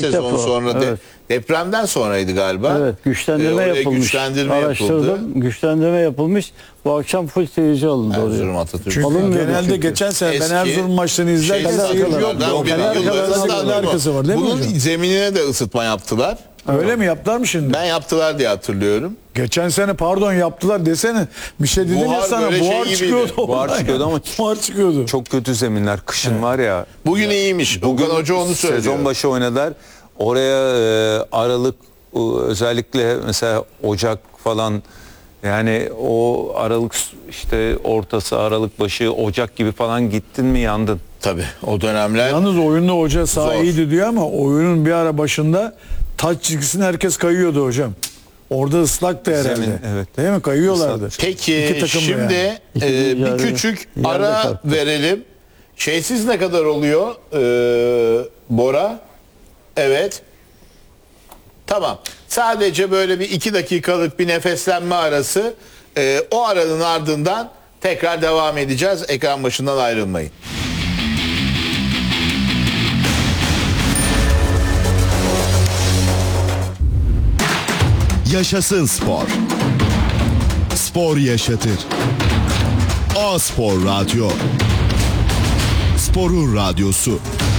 sezon defa, sonra evet. depremden sonraydı galiba. Evet, güçlendirme Oraya yapılmış. güçlendirme yapıldı. Araştırdım. Güçlendirme yapılmış. Bu akşam full seyirci alındı Erzurum oraya. Atatürk. Çünkü Alınmıyordu genelde çünkü. geçen sene ben Eski Erzurum maçlarını izlerken şeysiz seyirci yoktu. takımlardan biri. Fener Yılların kadar ıslatma. alakası var değil mi Bunun hocam? zeminine de ısıtma yaptılar. Öyle mi yaptılar mı şimdi? Ben yaptılar diye hatırlıyorum. Geçen sene pardon yaptılar desene. Bir şey dedim ya Buhar sana böyle şey buhar gibiydi. çıkıyordu. Buhar oradan çıkıyordu ya. ama buhar çıkıyordu. Çok kötü zeminler. Kışın var ya. Bugün iyiymiş. Okan Hoca onu söylüyor. Sezon başı oynadılar. Oraya Aralık özellikle mesela Ocak falan, yani o Aralık işte ortası, Aralık başı, Ocak gibi falan gittin mi yandın. Tabii o dönemler. Yalnız oyunda hoca sağ Zor. iyiydi diyor ama oyunun bir ara başında taç çizgisine herkes kayıyordu hocam. Orada ıslaktı herhalde. Zemin, evet. Değil mi? Kayıyorlardı. Peki İki takım da şimdi yani. İkinci bir yarı küçük yerde ara kalktı. verelim. Şeysiz ne kadar oluyor Bora? Evet. Tamam. Sadece böyle bir 2 dakikalık bir nefeslenme arası. O aranın ardından tekrar devam edeceğiz. Ekran başından ayrılmayın. Yaşasın spor. Spor yaşatır. A Spor Radyo. Sporun radyosu.